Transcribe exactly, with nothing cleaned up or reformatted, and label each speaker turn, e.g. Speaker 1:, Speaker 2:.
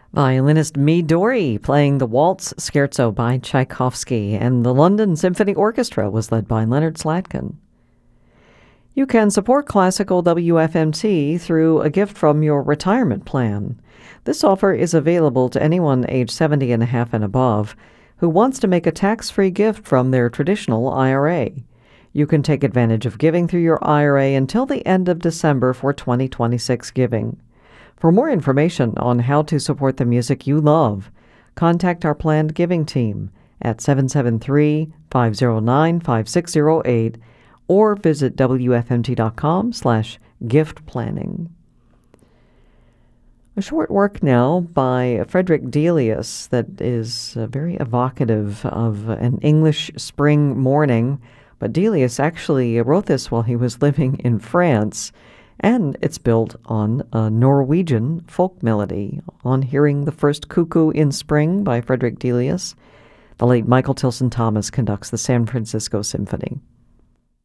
Speaker 1: Violinist Midori playing the Waltz Scherzo by Tchaikovsky, and the London Symphony Orchestra was led by Leonard Slatkin. You can support Classical W F M T through a gift from your retirement plan. This offer is available to anyone age seventy and a half and above who wants to make a tax-free gift from their traditional I R A. You can take advantage of giving through your I R A until the end of December for twenty twenty-six giving. For more information on how to support the music you love, contact our planned giving team at seven seven three, five zero nine, five six zero eight or visit W F M T dot com slash gift planning. A short work now by Frederick Delius that is uh, very evocative of an English spring morning, but Delius actually wrote this while he was living in France. And it's built on a Norwegian folk melody. On hearing the first Cuckoo in Spring by Frederick Delius, the late Michael Tilson Thomas conducts the San Francisco Symphony.